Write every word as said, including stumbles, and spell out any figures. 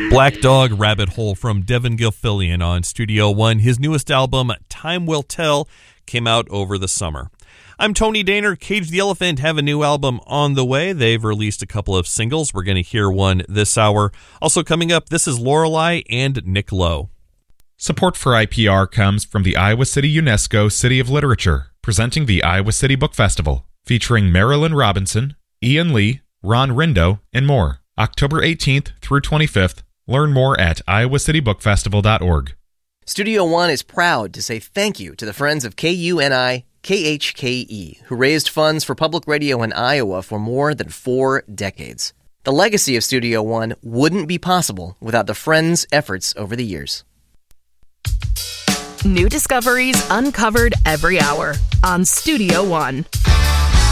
Black Dog Rabbit Hole from Devin Gilfillian on Studio One. His newest album, Time Will Tell, came out over the summer. I'm Tony Daner. Cage the Elephant have a new album on the way. They've released a couple of singles. We're going to hear one this hour. Also coming up, this is Lorelei and Nick Lowe. Support for I P R comes from the Iowa City UNESCO City of Literature, presenting the Iowa City Book Festival, featuring Marilyn Robinson, Ian Lee, Ron Rindo, and more. October eighteenth through twenty-fifth. Learn more at iowa city book festival dot org. Studio One is proud to say thank you to the friends of K U N I K H K E, who raised funds for public radio in Iowa for more than four decades. The legacy of Studio One wouldn't be possible without the friends' efforts over the years. New discoveries uncovered every hour on Studio One.